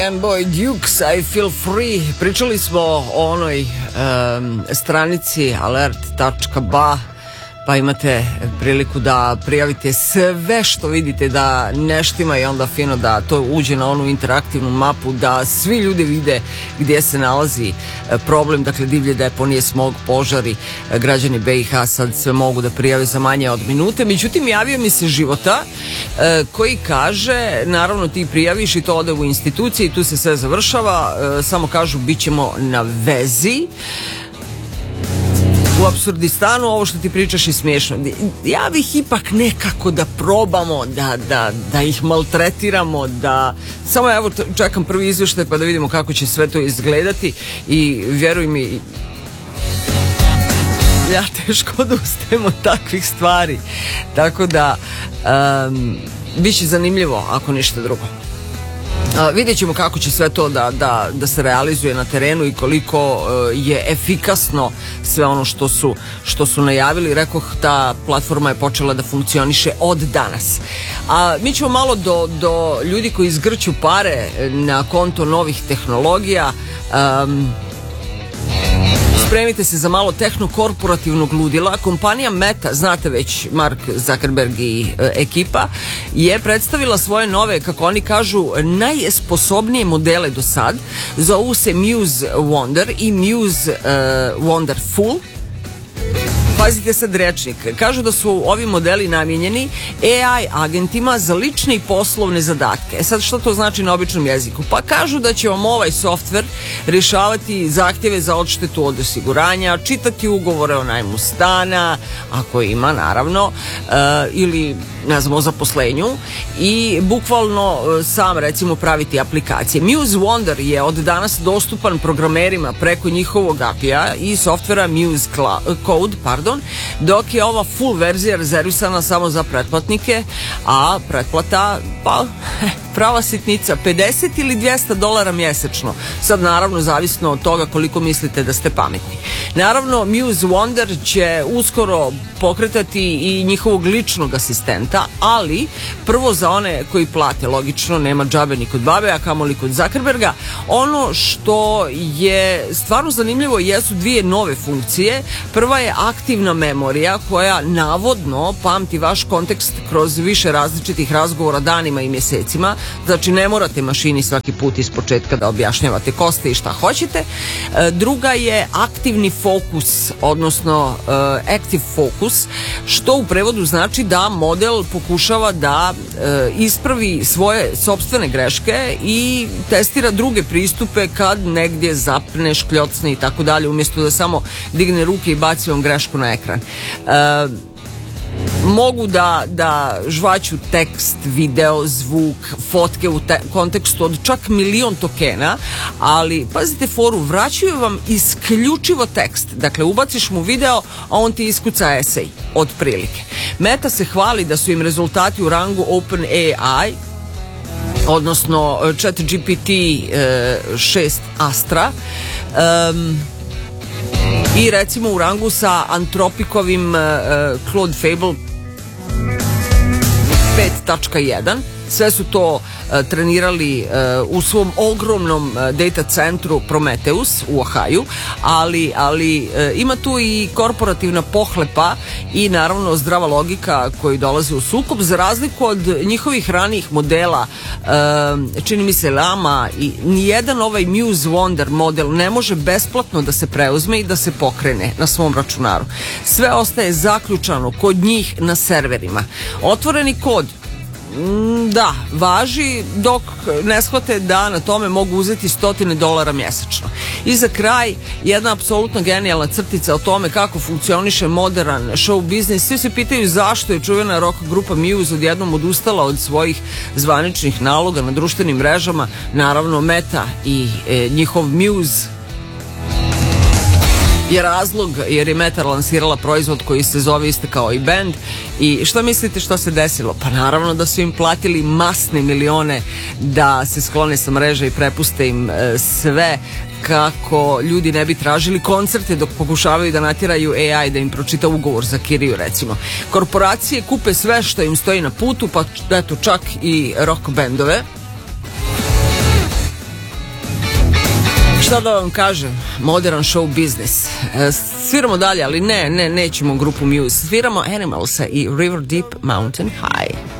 Fanboy Dukes, I Feel Free. Pričali smo o onoj stranici alert.ba, pa imate priliku da prijavite sve što vidite da ne štima i onda fino da to uđe na onu interaktivnu mapu, da svi ljudi vide gdje se nalazi problem, dakle divlje deponije, smog, požari. Građani BiH sad sve mogu da prijave za manje od minute. Međutim, javio mi se Života koji kaže, naravno ti prijaviš i to ode u institucije i tu se sve završava, samo kažu bit ćemo na vezi. U Apsurdistanu ovo što ti pričaš je smiješno. Ja bih ipak nekako da probamo da ih maltretiramo, da samo evo čekam prvi izvještaj pa da vidimo kako će sve to izgledati i vjeruj mi, ja teško odustajem od takvih stvari, tako da bit će zanimljivo ako ništa drugo. Vidjet ćemo kako će sve to da se realizuje na terenu i koliko je efikasno sve ono što su najavili. Rekoh, ta platforma je počela da funkcioniše od danas. A mi ćemo malo do ljudi koji izgrću pare na konto novih tehnologija. Spremite se za malo tehnokorporativnog ludila. Kompanija Meta, znate već, Mark Zuckerberg i ekipa, je predstavila svoje nove, kako oni kažu, najsposobnije modele do sad. Zovu se Muse Wonder i Muse Wonderful. Pazite sad rečnik. Kažu da su ovi modeli namijenjeni AI agentima za lične i poslovne zadatke. Sad što to znači na običnom jeziku? Pa kažu da će vam ovaj softver rješavati zahtjeve za odštetu od osiguranja, čitati ugovore o najmu stana, ako ima naravno, ili ne znam, o zaposlenju, i bukvalno sam recimo praviti aplikacije. Muse Wonder je od danas dostupan programerima preko njihovog API-a i softvera Muse Code, dok je ova full verzija rezervisana samo za pretplatnike, a pretplata, pa prava sitnica, $50 ili $200 mjesečno. Sad naravno zavisno od toga koliko mislite da ste pametni. Naravno, Muse Wonder će uskoro pokretati i njihovog ličnog asistenta, ali prvo za one koji plate, logično, nema džabe ni kod babe, a kamoli kod Zuckerberga. Ono što je stvarno zanimljivo jesu dvije nove funkcije. Prva je aktivna memorija koja navodno pamti vaš kontekst kroz više različitih razgovora danima i mjesecima. Znači ne morate mašini svaki put iz početka da objašnjavate ko ste i šta hoćete. Druga je aktivni fokus, odnosno active focus, što u prevodu znači da model pokušava da ispravi svoje sopstvene greške i testira druge pristupe kad negdje zapne, škljocne i tako dalje, umjesto da samo digne ruke i baci vam grešku na ekran. Mogu da žvaću tekst, video, zvuk, fotke u kontekstu od čak 1.000.000 tokena, ali pazite foru, vraćaju vam isključivo tekst. Dakle, ubaciš mu video, a on ti iskuca esej, otprilike. Meta se hvali da su im rezultati u rangu OpenAI, odnosno ChatGPT 6 Astra, i recimo u rangu sa Anthropicovim Claude Fable 5.1. Sve su to trenirali u svom ogromnom data centru Prometheus u Ohaju, ali ima tu i korporativna pohlepa i naravno zdrava logika koji dolazi u sukob, za razliku od njihovih ranijih modela, čini mi se Llama, i nijedan ovaj Muse Wonder model ne može besplatno da se preuzme i da se pokrene na svom računaru. Sve ostaje zaključano kod njih na serverima. Otvoreni kod, da, važi dok ne shvate da na tome mogu uzeti $100 mjesečno. I za kraj, jedna apsolutno genijalna crtica o tome kako funkcioniše modern show biznis. Svi se pitaju zašto je čuvena rock grupa Muse odjednom odustala od svojih zvaničnih naloga na društvenim mrežama. Naravno, Meta i njihov Muse je razlog, jer je Meta lansirala proizvod koji se zove isto kao i band. I šta mislite što se desilo? Pa naravno da su im platili masne milione da se sklone sa mreže i prepuste im sve, kako ljudi ne bi tražili koncerte dok pokušavaju da natjeraju AI da im pročita ugovor za kiriju, recimo. Korporacije kupe sve što im stoji na putu, pa eto čak i rock bendove. Šta da vam kažem, modern show business. Sviramo dalje, ali nećemo grupu Muse. Sviramo Animalsa i River Deep Mountain High.